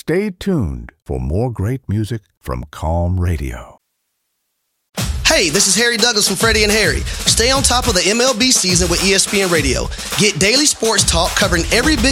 Stay tuned for more great music from Calm Radio. Hey, this is Harry Douglas from Freddie and Harry. Stay on top of the MLB season with ESPN Radio. Get daily sports talk covering every big